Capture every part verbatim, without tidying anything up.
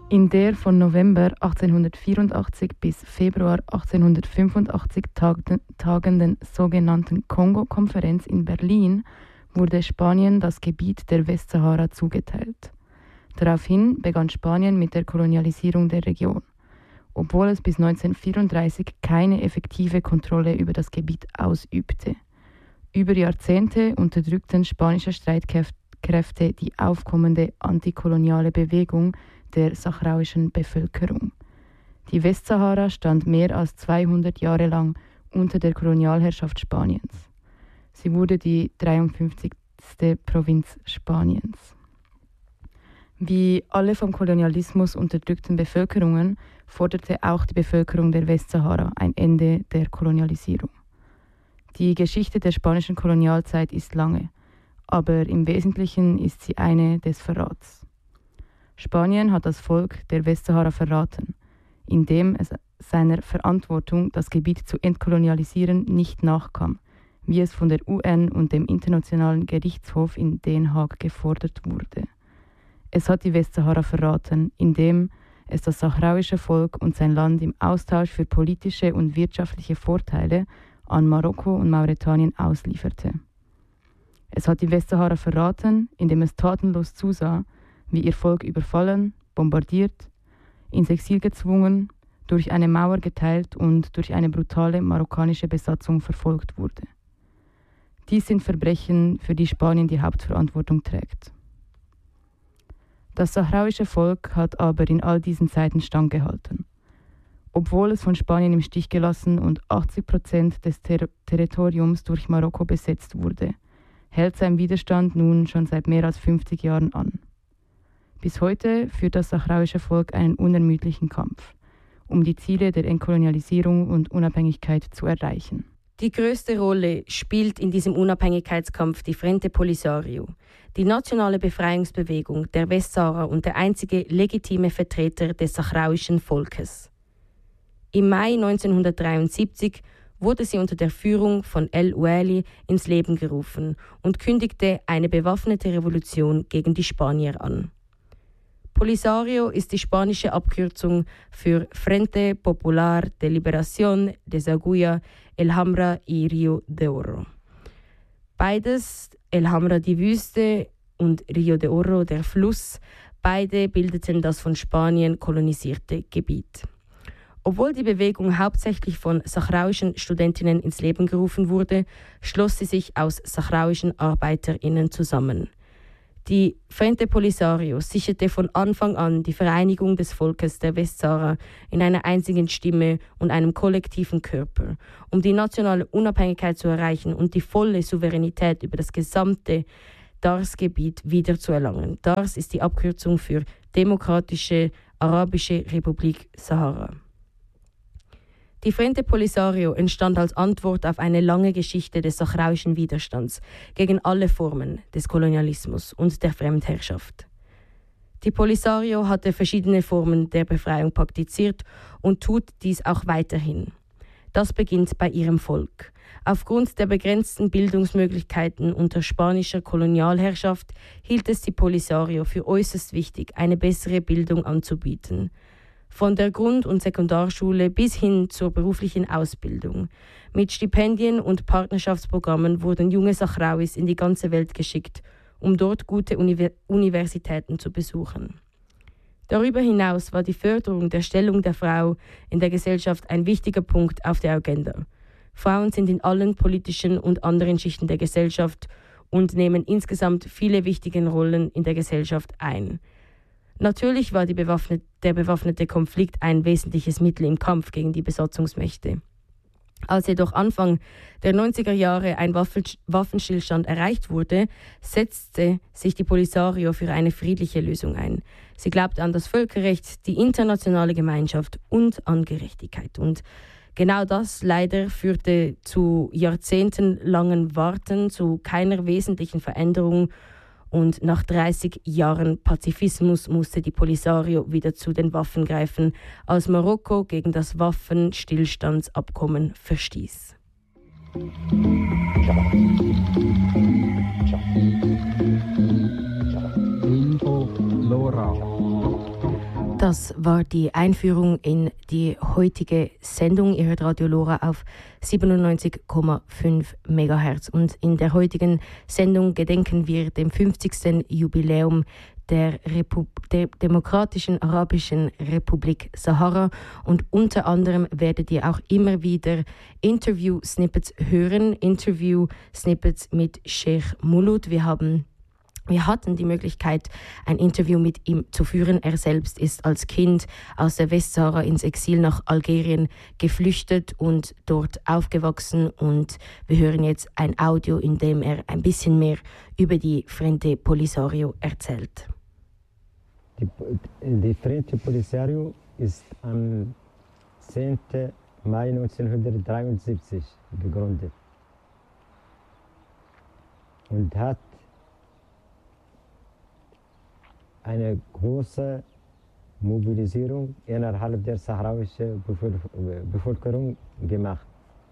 In der von November achtzehnhundertvierundachtzig bis Februar achtzehnhundertfünfundachtzig tagenden sogenannten Kongo-Konferenz in Berlin wurde Spanien das Gebiet der Westsahara zugeteilt. Daraufhin begann Spanien mit der Kolonialisierung der Region, obwohl es bis neunzehnhundertvierunddreißig keine effektive Kontrolle über das Gebiet ausübte. Über Jahrzehnte unterdrückten spanische Streitkräfte die aufkommende antikoloniale Bewegung der sahrauischen Bevölkerung. Die Westsahara stand mehr als zweihundert Jahre lang unter der Kolonialherrschaft Spaniens. Sie wurde die dreiundfünfzigste Provinz Spaniens. Wie alle vom Kolonialismus unterdrückten Bevölkerungen forderte auch die Bevölkerung der Westsahara ein Ende der Kolonialisierung. Die Geschichte der spanischen Kolonialzeit ist lange, aber im Wesentlichen ist sie eine des Verrats. Spanien hat das Volk der Westsahara verraten, indem es seiner Verantwortung, das Gebiet zu entkolonialisieren, nicht nachkam, wie es von der U N und dem Internationalen Gerichtshof in Den Haag gefordert wurde. Es hat die Westsahara verraten, indem es das sahrauische Volk und sein Land im Austausch für politische und wirtschaftliche Vorteile an Marokko und Mauretanien auslieferte. Es hat die Westsahara verraten, indem es tatenlos zusah, wie ihr Volk überfallen, bombardiert, ins Exil gezwungen, durch eine Mauer geteilt und durch eine brutale marokkanische Besatzung verfolgt wurde. Dies sind Verbrechen, für die Spanien die Hauptverantwortung trägt. Das sahrauische Volk hat aber in all diesen Zeiten standgehalten. Obwohl es von Spanien im Stich gelassen und achtzig Prozent des Ter- Territoriums durch Marokko besetzt wurde, hält sein Widerstand nun schon seit mehr als fünfzig Jahren an. Bis heute führt das sahrauische Volk einen unermüdlichen Kampf, um die Ziele der Entkolonialisierung und Unabhängigkeit zu erreichen. Die größte Rolle spielt in diesem Unabhängigkeitskampf die Frente Polisario, die nationale Befreiungsbewegung der Westsahara und der einzige legitime Vertreter des sahrauischen Volkes. Im Mai neunzehnhundertdreiundsiebzig wurde sie unter der Führung von El Ouali ins Leben gerufen und kündigte eine bewaffnete Revolution gegen die Spanier an. Polisario ist die spanische Abkürzung für Frente Popular de Liberación de Saguya, El Hamra y Río de Oro. Beides, El Hamra die Wüste und Río de Oro der Fluss, beide bildeten das von Spanien kolonisierte Gebiet. Obwohl die Bewegung hauptsächlich von sahrauischen Studentinnen ins Leben gerufen wurde, schloss sie sich aus sahrauischen ArbeiterInnen zusammen. Die Frente Polisario sicherte von Anfang an die Vereinigung des Volkes der Westsahara in einer einzigen Stimme und einem kollektiven Körper, um die nationale Unabhängigkeit zu erreichen und die volle Souveränität über das gesamte Dars-Gebiet wiederzuerlangen. Dars ist die Abkürzung für Demokratische Arabische Republik Sahara. Die Frente Polisario entstand als Antwort auf eine lange Geschichte des sahrauischen Widerstands gegen alle Formen des Kolonialismus und der Fremdherrschaft. Die Polisario hatte verschiedene Formen der Befreiung praktiziert und tut dies auch weiterhin. Das beginnt bei ihrem Volk. Aufgrund der begrenzten Bildungsmöglichkeiten unter spanischer Kolonialherrschaft hielt es die Polisario für äußerst wichtig, eine bessere Bildung anzubieten. Von der Grund- und Sekundarschule bis hin zur beruflichen Ausbildung. Mit Stipendien und Partnerschaftsprogrammen wurden junge Sahrauis in die ganze Welt geschickt, um dort gute Univer- Universitäten zu besuchen. Darüber hinaus war die Förderung der Stellung der Frau in der Gesellschaft ein wichtiger Punkt auf der Agenda. Frauen sind in allen politischen und anderen Schichten der Gesellschaft und nehmen insgesamt viele wichtige Rollen in der Gesellschaft ein. Natürlich war die bewaffnet, der bewaffnete Konflikt ein wesentliches Mittel im Kampf gegen die Besatzungsmächte. Als jedoch Anfang der neunziger Jahre ein Waffenstillstand erreicht wurde, setzte sich die Polisario für eine friedliche Lösung ein. Sie glaubte an das Völkerrecht, die internationale Gemeinschaft und an Gerechtigkeit. Und genau das leider führte zu jahrzehntelangen Warten, zu keiner wesentlichen Veränderung. Und nach dreißig Jahren Pazifismus musste die Polisario wieder zu den Waffen greifen, als Marokko gegen das Waffenstillstandsabkommen verstieß. Info Lora. Das war die Einführung in die heutige Sendung. Ihr hört Radio Lora auf siebenundneunzig Komma fünf Megahertz. Und in der heutigen Sendung gedenken wir dem fünfzigsten Jubiläum der, Repu- der Demokratischen Arabischen Republik Sahara. Und unter anderem werdet ihr auch immer wieder Interview-Snippets hören. Interview-Snippets mit Sheikh Mulud. Wir haben Wir hatten die Möglichkeit, ein Interview mit ihm zu führen. Er selbst ist als Kind aus der Westsahara ins Exil nach Algerien geflüchtet und dort aufgewachsen. Und wir hören jetzt ein Audio, in dem er ein bisschen mehr über die Frente Polisario erzählt. Die, die Frente Polisario ist am zehnten Mai neunzehnhundertdreiundsiebzig gegründet und hat eine große Mobilisierung innerhalb der saharauischen Bevölkerung gemacht.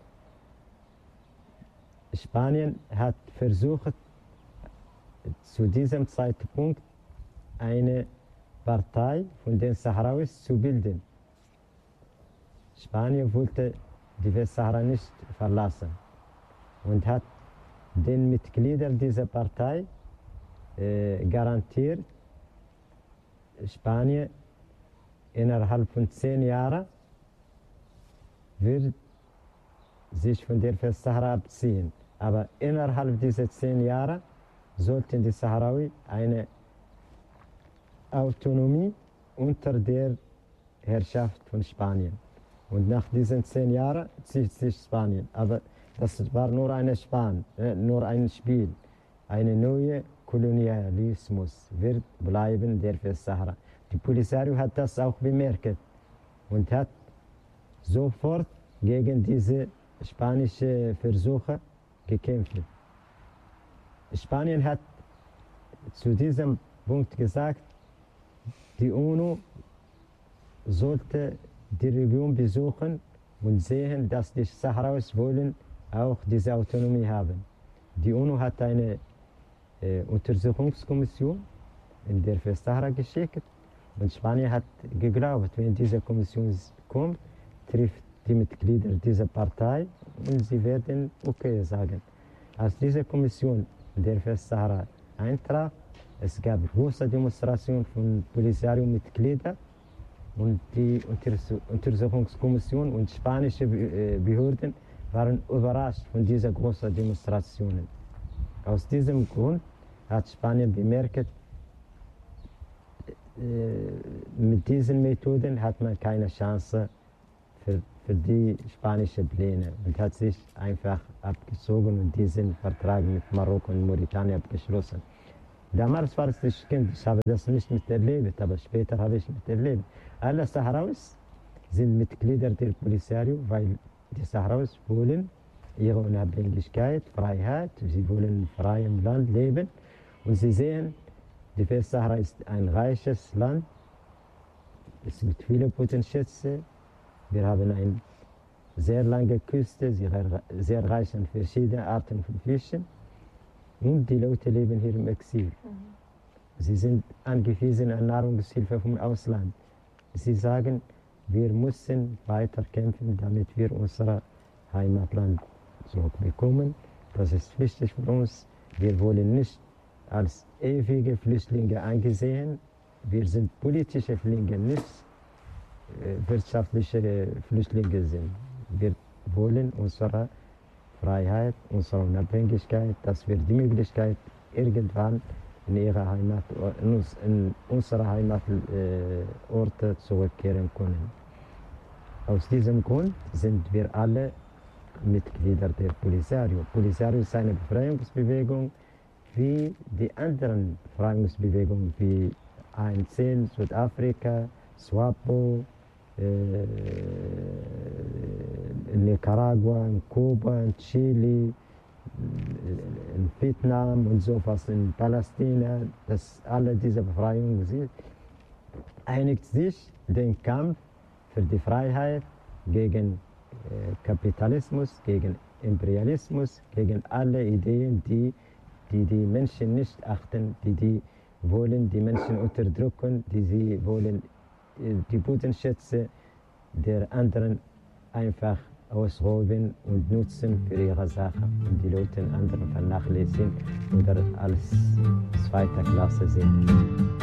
Spanien hat versucht, zu diesem Zeitpunkt eine Partei von den Saharauis zu bilden. Spanien wollte die Westsahara nicht verlassen und hat den Mitgliedern dieser Partei äh, garantiert, Spanien innerhalb von zehn Jahren wird sich von der Westsahara abziehen. Aber innerhalb dieser zehn Jahre sollten die Saharaui eine Autonomie unter der Herrschaft von Spanien. Und nach diesen zehn Jahren zieht sich Spanien. Aber das war nur ein Span, äh, nur ein Spiel, eine neue Kolonialismus wird bleiben der Westsahara. Die Polisario hat das auch bemerkt und hat sofort gegen diese spanischen Versuche gekämpft. Spanien hat zu diesem Punkt gesagt, die UNO sollte die Region besuchen und sehen, dass die Saharauis wollen auch diese Autonomie haben. Die UNO hat eine äh, Untersuchungskommission in der Westsahara geschickt und Spanien hat geglaubt, wenn diese Kommission kommt, trifft die Mitglieder dieser Partei und sie werden okay sagen. Als diese Kommission in der Westsahara eintraf, es gab große Demonstrationen von Polisario-Mitgliedern und die Untersuchungskommission und spanische Behörden waren überrascht von diesen großen Demonstrationen. Aus diesem Grund hat Spanien bemerkt, mit diesen Methoden hat man keine Chance für, für die spanischen Pläne und hat sich einfach abgezogen und diesen Vertrag mit Marokko und Mauretanien abgeschlossen. Damals war es nicht Kind, ich habe das nicht miterlebt, aber später habe ich miterlebt. Alle Saharauis sind Mitglieder der Polisario, weil die Saharauis wollen ihre Unabhängigkeit, Freiheit, sie wollen frei im Land leben und sie sehen, die Westsahara ist ein reiches Land, es gibt viele Bodenschätze, wir haben eine sehr lange Küste, sehr, sehr reich an verschiedenen Arten von Fischen und die Leute leben hier im Exil. Sie sind angewiesen an Nahrungshilfe vom Ausland. Sie sagen, wir müssen weiter kämpfen, damit wir unser Heimatland zurückbekommen. Das ist wichtig für uns. Wir wollen nicht als ewige Flüchtlinge angesehen. Wir sind politische Flüchtlinge, nicht äh, wirtschaftliche Flüchtlinge sind. Wir wollen unsere Freiheit, unsere Unabhängigkeit, dass wir die Möglichkeit irgendwann in ihre Heimat, in unsere Heimatorte äh, zurückkehren können. Aus diesem Grund sind wir alle Mitglieder der Polisario. Polisario ist eine Befreiungsbewegung wie die anderen Befreiungsbewegungen wie A N C in Südafrika, SWAPO, äh, in Nicaragua, in Kuba, in Chile, in Vietnam und so was, in Palästina, dass alle diese Befreiungen sind, einigt sich den Kampf für die Freiheit gegen äh, Kapitalismus, gegen Imperialismus, gegen alle Ideen, die die die Menschen nicht achten, die die wollen die Menschen unterdrücken, die sie wollen die Bodenschätze der anderen einfach ausrauben und nutzen für ihre Sache und die Leute anderen vernachlässigen oder als zweiter Klasse sehen.